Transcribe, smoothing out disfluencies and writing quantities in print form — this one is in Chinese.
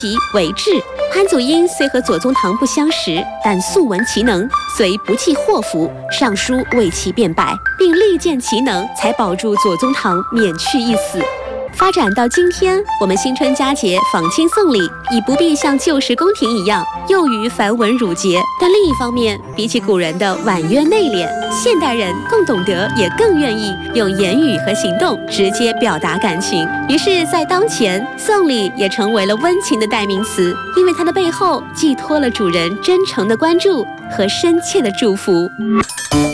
其为质。潘祖英虽和左宗棠不相识，但素闻其能，遂不弃祸福，上书为其辩白，并力荐其能，才保住左宗棠免去一死。发展到今天，我们新春佳节访亲送礼已不必像旧时宫廷一样囿于繁文缛节，但另一方面，比起古人的婉约内敛，现代人更懂得，也更愿意用言语和行动直接表达感情。于是，在当前，送礼也成为了温情的代名词，因为它的背后寄托了主人真诚的关注和深切的祝福。